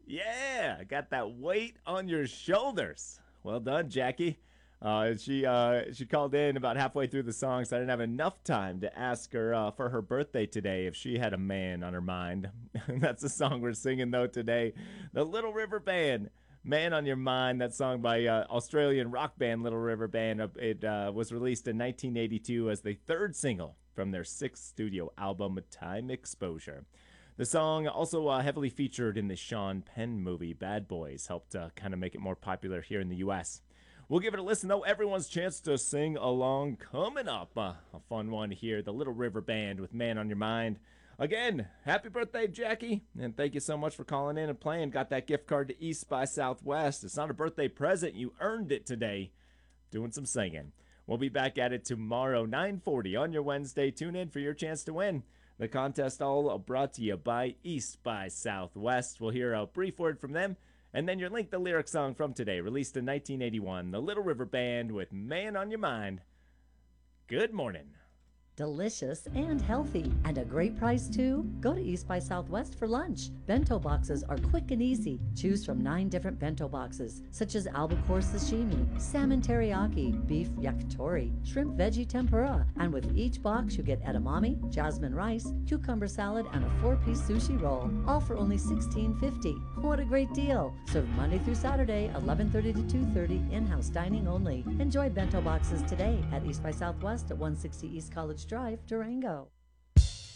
Yeah, got that weight on your shoulders. Well done, Jackie. She called in about halfway through the song, so I didn't have enough time to ask her for her birthday today if she had a man on her mind. That's the song we're singing though today. The Little River Band, "Man on Your Mind." That song by Australian rock band Little River Band. It was released in 1982 as the third single from their sixth studio album, Time Exposure. The song, also heavily featured in the Sean Penn movie Bad Boys, helped kind of make it more popular here in the U.S. We'll give it a listen, though. Everyone's chance to sing along coming up. A fun one here. The Little River Band with "Man on Your Mind." Again, happy birthday, Jackie. And thank you so much for calling in and playing. Got that gift card to East by Southwest. It's not a birthday present. You earned it today doing some singing. We'll be back at it tomorrow, 9:40 on your Wednesday. Tune in for your chance to win. The contest all brought to you by East by Southwest. We'll hear a brief word from them, and then your link, the lyric song from today, released in 1981, the Little River Band with "Man on Your Mind." Good morning. Delicious and healthy, and a great price too? Go to East by Southwest for lunch. Bento boxes are quick and easy. Choose from 9 different bento boxes, such as albacore sashimi, salmon teriyaki, beef yakitori, shrimp veggie tempura, and with each box you get edamame, jasmine rice, cucumber salad, and a 4-piece sushi roll, all for only $16.50. What a great deal! Served Monday through Saturday, 11:30 to 2:30, in-house dining only. Enjoy bento boxes today at East by Southwest at 160 East College Drive, Durango.